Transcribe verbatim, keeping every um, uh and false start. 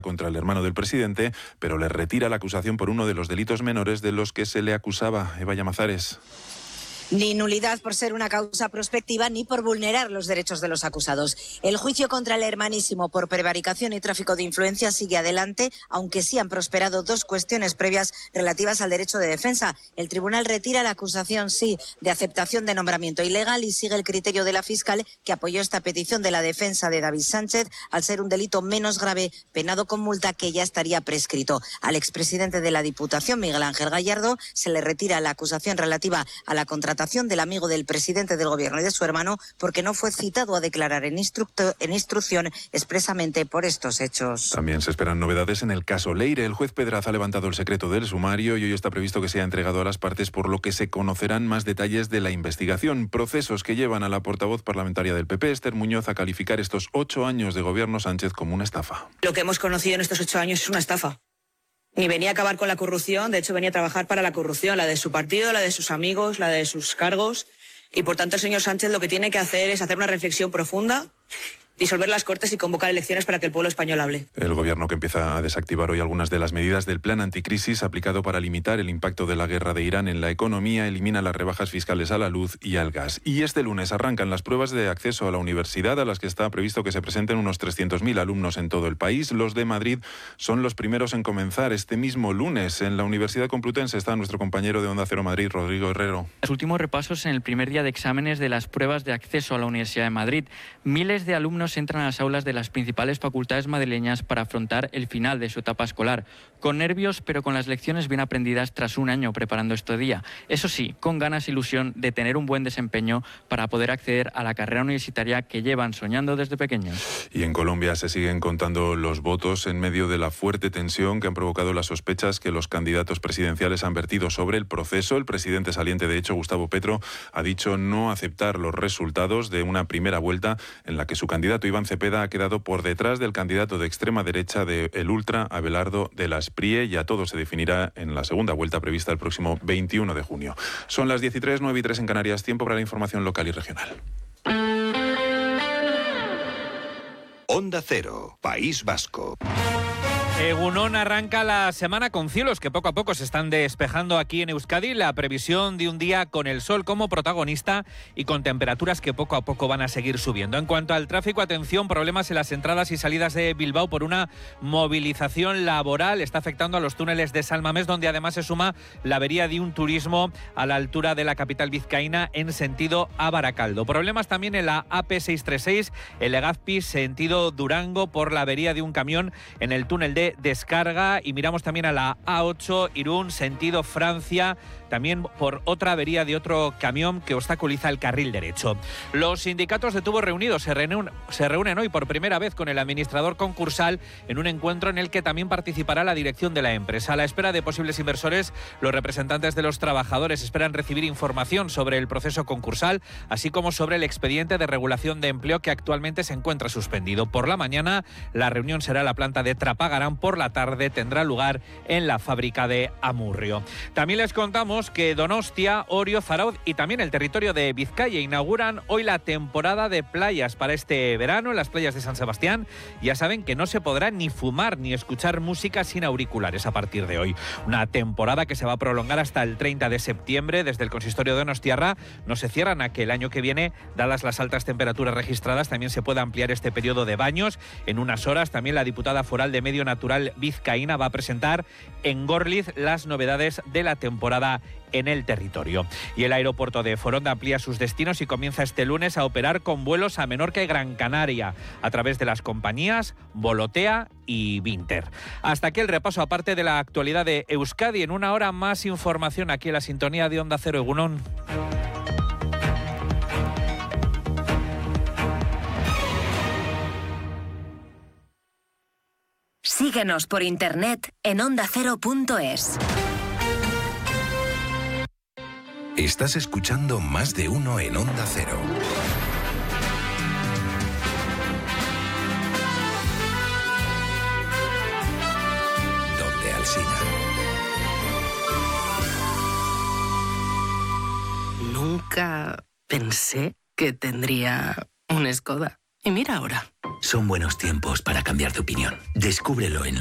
contra el hermano del presidente, pero le retira la acusación por uno de los delitos menores de los que se le acusaba. Eva Llamazares. Ni nulidad por ser una causa prospectiva ni por vulnerar los derechos de los acusados. El juicio contra el hermanísimo por prevaricación y tráfico de influencias sigue adelante, aunque sí han prosperado dos cuestiones previas relativas al derecho de defensa. El tribunal retira la acusación, sí, de aceptación de nombramiento ilegal y sigue el criterio de la fiscal que apoyó esta petición de la defensa de David Sánchez al ser un delito menos grave, penado con multa, que ya estaría prescrito. Al expresidente de la Diputación, Miguel Ángel Gallardo, se le retira la acusación relativa a la contratación del amigo del presidente del gobierno y de su hermano porque no fue citado a declarar en, instructo, en instrucción expresamente por estos hechos. También se esperan novedades en el caso Leire. El juez Pedraz ha levantado el secreto del sumario y hoy está previsto que sea entregado a las partes, por lo que se conocerán más detalles de la investigación. Procesos que llevan a la portavoz parlamentaria del P P, Esther Muñoz, a calificar estos ocho años de gobierno Sánchez como una estafa. Lo que hemos conocido en estos ocho años es una estafa. Ni venía a acabar con la corrupción, de hecho venía a trabajar para la corrupción, la de su partido, la de sus amigos, la de sus cargos. Y por tanto el señor Sánchez lo que tiene que hacer es hacer una reflexión profunda, disolver las Cortes y convocar elecciones para que el pueblo español hable. El gobierno, que empieza a desactivar hoy algunas de las medidas del plan anticrisis aplicado para limitar el impacto de la guerra de Irán en la economía, elimina las rebajas fiscales a la luz y al gas. Y este lunes arrancan las pruebas de acceso a la universidad, a las que está previsto que se presenten unos trescientos mil alumnos en todo el país. Los de Madrid son los primeros en comenzar este mismo lunes. En la Universidad Complutense está nuestro compañero de Onda Cero Madrid, Rodrigo Herrero. Los últimos repasos en el primer día de exámenes de las pruebas de acceso a la Universidad de Madrid. Miles de alumnos entran a las aulas de las principales facultades madrileñas para afrontar el final de su etapa escolar, con nervios pero con las lecciones bien aprendidas tras un año preparando este día. Eso sí, con ganas e ilusión de tener un buen desempeño para poder acceder a la carrera universitaria que llevan soñando desde pequeños. Y en Colombia se siguen contando los votos en medio de la fuerte tensión que han provocado las sospechas que los candidatos presidenciales han vertido sobre el proceso. El presidente saliente, de hecho, Gustavo Petro, ha dicho no aceptar los resultados de una primera vuelta en la que su candidato Iván Cepeda ha quedado por detrás del candidato de extrema derecha de El Ultra, Abelardo de las Prie. Ya todo se definirá en la segunda vuelta prevista el próximo veintiuno de junio. Son las diez y tres, nueve y tres en Canarias. Tiempo para la información local y regional. Onda Cero, País Vasco. Egunon arranca la semana con cielos que poco a poco se están despejando aquí en Euskadi. La previsión de un día con el sol como protagonista y con temperaturas que poco a poco van a seguir subiendo. En cuanto al tráfico, atención, problemas en las entradas y salidas de Bilbao por una movilización laboral. Está afectando a los túneles de Salmamés, donde además se suma la avería de un turismo a la altura de la capital vizcaína en sentido a Baracaldo. Problemas también en la A P seiscientos treinta y seis, el Legazpi sentido Durango, por la avería de un camión en el túnel de descarga. Y miramos también a la A ocho Irún sentido Francia, también por otra avería de otro camión que obstaculiza el carril derecho. Los sindicatos de tubos reunidos se reúnen, se reúnen hoy por primera vez con el administrador concursal en un encuentro en el que también participará la dirección de la empresa. A la espera de posibles inversores, los representantes de los trabajadores esperan recibir información sobre el proceso concursal, así como sobre el expediente de regulación de empleo que actualmente se encuentra suspendido. Por la mañana, la reunión será en la planta de Trapagarán. Por la tarde tendrá lugar en la fábrica de Amurrio. También les contamos que Donostia, Orio, Zarautz y también el territorio de Vizcaya inauguran hoy la temporada de playas para este verano en las playas de San Sebastián. Ya saben que no se podrá ni fumar ni escuchar música sin auriculares a partir de hoy. Una temporada que se va a prolongar hasta el treinta de septiembre. Desde el consistorio de Donostiarra no se cierran a que el año que viene, dadas las altas temperaturas registradas, también se pueda ampliar este periodo de baños. En unas horas también la diputada foral de Medio Natural vizcaína va a presentar en Gorliz las novedades de la temporada en el territorio. Y el aeropuerto de Foronda amplía sus destinos y comienza este lunes a operar con vuelos a Menorca y Gran Canaria a través de las compañías Volotea y Vinter. Hasta aquí el repaso aparte de la actualidad de Euskadi. En una hora más información aquí en la sintonía de Onda Cero. Egunon. Síguenos por internet en onda cero punto es. Estás escuchando Más de Uno en Onda Cero. Donde Alsina. Nunca pensé que tendría un Skoda. Y mira ahora. Son buenos tiempos para cambiar de opinión. Descúbrelo en